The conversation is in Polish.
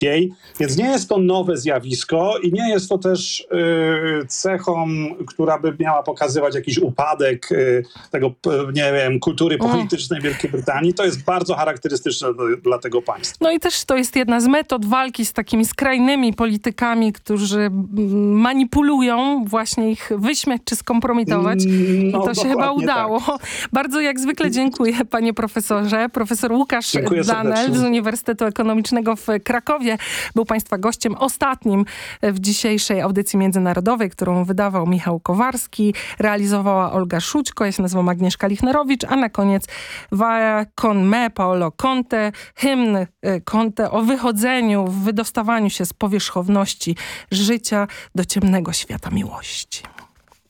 Więc nie jest to nowe zjawisko i nie jest to też cechą, która by miała pokazywać jakiś upadek tego, nie wiem, kultury politycznej Wielkiej Brytanii. To jest bardzo charakterystyczne dla tego państwa. No i też to jest jedna z metod walki z takimi skrajnymi politykami, którzy manipulują, właśnie ich wyśmiać czy skompromitować. I to się chyba udało. Tak. Bardzo jak zwykle dziękuję, panie profesorze. Profesor Łukasz Danel z Uniwersytetu Ekonomicznego w Krakowie był państwa gościem ostatnim w dzisiejszej audycji międzynarodowej, którą wydawał Michał Kowarski, realizowała Olga Szućko, ja się nazywam Agnieszka Lichnerowicz, a na koniec Va con me Paolo Conte, hymn Conte o wychodzeniu, wydostawaniu się z powierzchowności życia do ciemnego świata miłości.